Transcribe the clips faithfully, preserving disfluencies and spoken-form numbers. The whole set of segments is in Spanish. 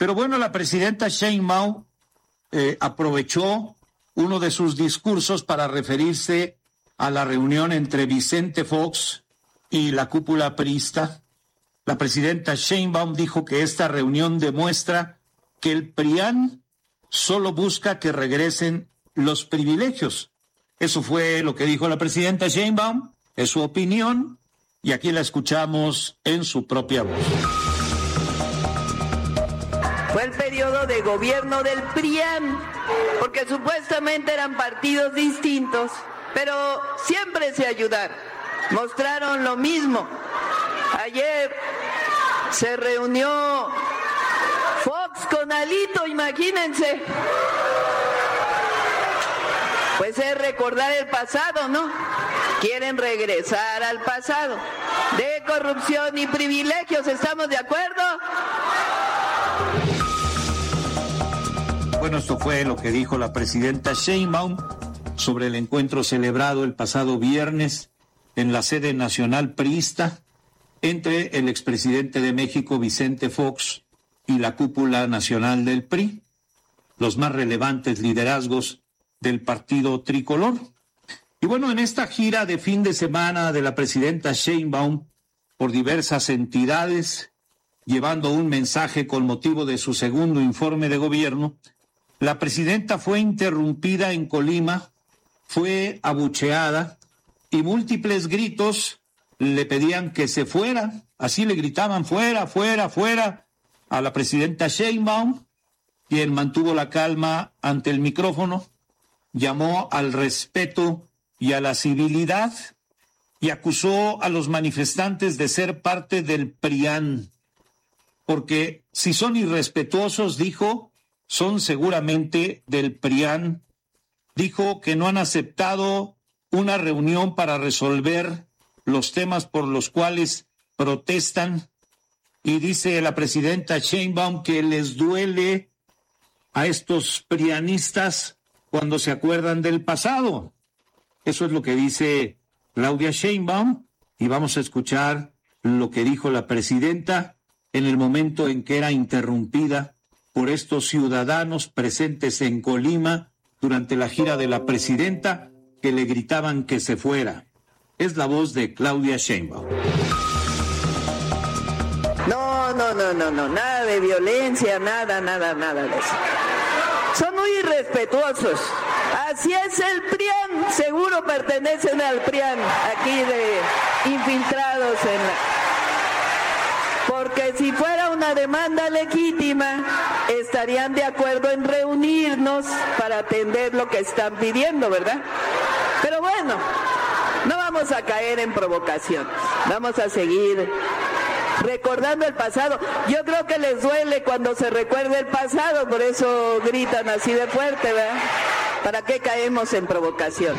Pero bueno, la presidenta Sheinbaum eh, aprovechó uno de sus discursos para referirse a la reunión entre Vicente Fox y la cúpula priista. La presidenta Sheinbaum dijo que esta reunión demuestra que el PRIAN solo busca que regresen los privilegios. Eso fue lo que dijo la presidenta Sheinbaum, es su opinión, y aquí la escuchamos en su propia voz. Fue el periodo de gobierno del PRIAN, porque supuestamente eran partidos distintos, pero siempre se ayudaron, mostraron lo mismo. Ayer se reunió Fox con Alito, imagínense. Pues es recordar el pasado, ¿no? Quieren regresar al pasado de corrupción y privilegios, ¿estamos de acuerdo? Bueno, esto fue lo que dijo la presidenta Sheinbaum sobre el encuentro celebrado el pasado viernes en la sede nacional priista entre el expresidente de México, Vicente Fox, y la cúpula nacional del P R I, los más relevantes liderazgos del partido tricolor. Y bueno, en esta gira de fin de semana de la presidenta Sheinbaum por diversas entidades, llevando un mensaje con motivo de su segundo informe de gobierno, la presidenta fue interrumpida en Colima, fue abucheada y múltiples gritos le pedían que se fuera. Así le gritaban fuera, fuera, fuera a la presidenta Sheinbaum, quien mantuvo la calma ante el micrófono, llamó al respeto y a la civilidad y acusó a los manifestantes de ser parte del PRIAN, porque si son irrespetuosos, dijo, son seguramente del PRIAN. Dijo que no han aceptado una reunión para resolver los temas por los cuales protestan, y dice la presidenta Sheinbaum que les duele a estos prianistas cuando se acuerdan del pasado. Eso es lo que dice Claudia Sheinbaum, y vamos a escuchar lo que dijo la presidenta en el momento en que era interrumpida por estos ciudadanos presentes en Colima durante la gira de la presidenta, que le gritaban que se fuera. Es la voz de Claudia Sheinbaum. No, no, no, no, no, nada de violencia, nada, nada, nada de eso. Son muy irrespetuosos. Así es el PRIAN, seguro pertenecen al PRIAN, aquí de infiltrados en la... Porque si fuera una demanda legítima, estarían de acuerdo en reunirnos para atender lo que están pidiendo, ¿verdad? Pero bueno, no vamos a caer en provocación, vamos a seguir recordando el pasado. Yo creo que les duele cuando se recuerda el pasado, por eso gritan así de fuerte, ¿verdad? ¿Para qué caemos en provocación?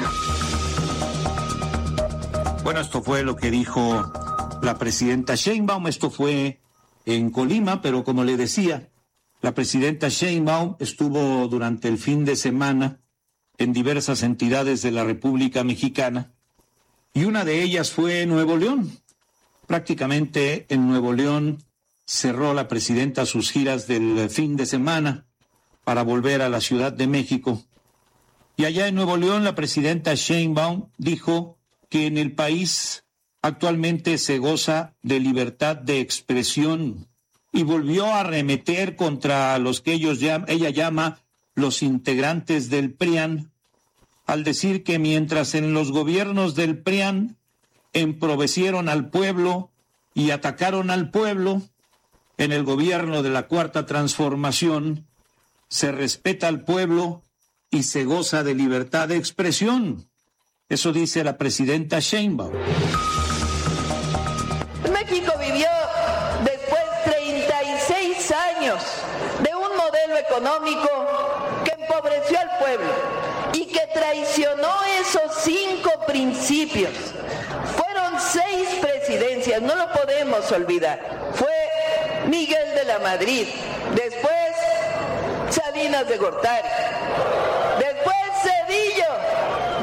Bueno, esto fue lo que dijo la presidenta Sheinbaum. Esto fue en Colima, pero como le decía, la presidenta Sheinbaum estuvo durante el fin de semana en diversas entidades de la República Mexicana, y una de ellas fue Nuevo León. Prácticamente en Nuevo León cerró la presidenta sus giras del fin de semana para volver a la Ciudad de México. Y allá en Nuevo León la presidenta Sheinbaum dijo que en el país actualmente se goza de libertad de expresión, y volvió a arremeter contra los que ellos llama, ella llama los integrantes del PRIAN, al decir que mientras en los gobiernos del PRIAN empobrecieron al pueblo y atacaron al pueblo, en el gobierno de la Cuarta Transformación se respeta al pueblo y se goza de libertad de expresión. Eso dice la presidenta Sheinbaum. México vivió después treinta y seis años de un modelo económico que empobreció al pueblo y que traicionó esos cinco principios. Fueron seis presidencias, no lo podemos olvidar. Fue Miguel de la Madrid, después Salinas de Gortari, después Zedillo,